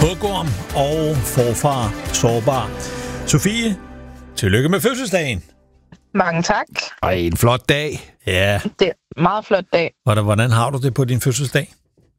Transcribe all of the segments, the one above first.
hugorm og forfar sårbar. Sofie, tillykke med fødselsdagen. Mange tak. Ej, en flot dag. Ja. Det er en meget flot dag. Hvordan har du det på din fødselsdag?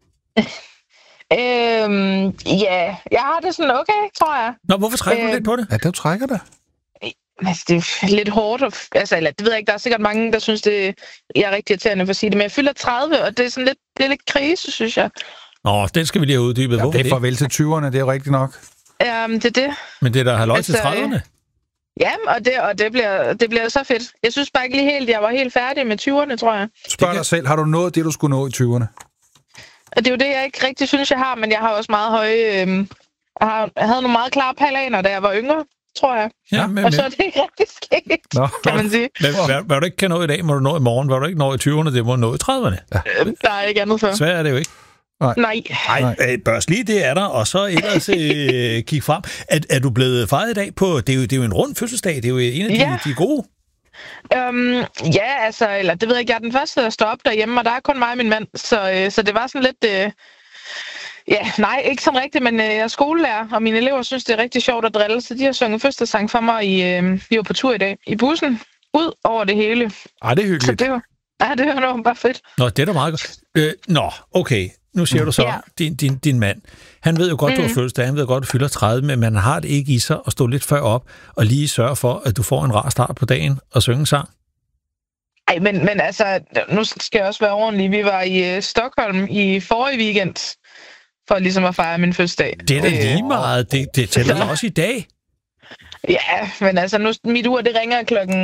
Ja, jeg har det sådan okay, tror jeg. Nå, hvorfor trækker du lidt på det? Ja, du trækker det. Altså, det er lidt hårdt. Eller det ved jeg ikke, der er sikkert mange, der synes, jeg er rigtig irriterende for at sige det. Men jeg fylder 30, og det er sådan lidt krise, synes jeg. Nå, den skal vi lige have uddybet. Ja, hvorfor det er farvel til 20'erne, det er jo rigtigt nok. Det er det. Men det er da halløj til 30'erne. Ja, og det bliver så fedt. Jeg synes bare ikke lige helt, jeg var helt færdig med 20'erne, tror jeg. Spørg dig selv, har du nået det, du skulle nå i 20'erne? Det er jo det, jeg ikke rigtig synes, jeg har, men jeg har også meget høje... jeg havde nogle meget klare planer, da jeg var yngre, tror jeg. Ja, og så er det ikke rigtig sket, kan man sige. Men hvad du ikke kan nå i dag, må du nå i morgen. Hvad du ikke når i 20'erne, det må du nå i 30'erne. Ja. Der er ikke andet for. Svært er det jo ikke. Nej. Børs lige, det er der, og så ellers kig frem. Er du blevet fejret i dag på... Det er jo en rund fødselsdag, det er jo en af de gode. Ja, altså, eller det ved jeg ikke, jeg er den første, der står op derhjemme, og der er kun mig og min mand, så det var sådan lidt... ikke sådan rigtigt, men jeg er skolelærer, og mine elever synes, det er rigtig sjovt at drille, så de har sunget fødselsdagssang for mig, vi var på tur i dag, i bussen, ud over det hele. Det er hyggeligt. Så det var bare fedt. Nå, det er da meget godt. Okay. Nu siger du så, din mand, han ved jo godt, du har fødselsdag, han ved godt, du fylder 30, men man har det ikke i sig at stå lidt før op og lige sørge for, at du får en rar start på dagen og synge en sang. Ej, men altså, nu skal jeg også være ordentlig. Vi var i Stockholm i forrige weekend, for ligesom at fejre min fødselsdag. Det er da lige meget. Det tæller også i dag. Ja, men altså, nu, mit ur, det ringer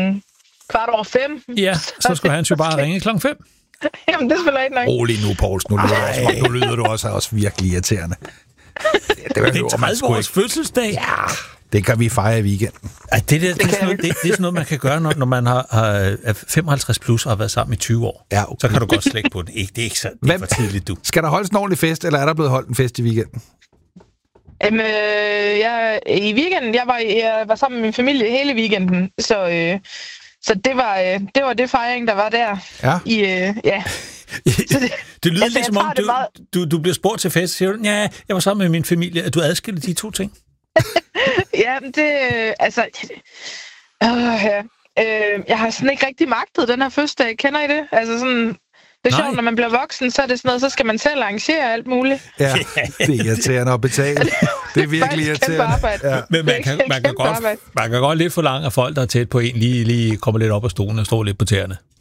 5:15. Ja, så skulle han jo bare ringe 5:00. Jamen, det spiller ikke nok. Rolig nu, Poulsen. Nu lyder du også virkelig irriterende. Det er 30 års fødselsdag. Ja, det kan vi fejre i weekenden. Ja, det er sådan noget, man kan gøre, når man har 55 plus og har været sammen i 20 år. Ja, okay. Så kan du godt slække på den. Det er ikke så for tidligt, du. Skal der holdes en ordentlig fest, eller er der blevet holdt en fest i weekenden? I weekenden, jeg var sammen med min familie hele weekenden, så det var det fejring, der var der. Ja. Det lyder lidt som om, du bliver spurgt til fest, siger du, ja, jeg var sammen med min familie, at du adskiller de to ting. Ja, jeg har sådan ikke rigtig magtet den her fødselsdag. Kender I det? Altså sådan, det er sjovt, når man bliver voksen, så er det sådan noget, så skal man selv arrangere alt muligt. Ja, det er irriterende at betale. Det er virkelig irriterende. Ja. Men man kan godt lidt forlange af folk, der er tæt på en, lige kommer lidt op af stolen og står lidt på tæerne.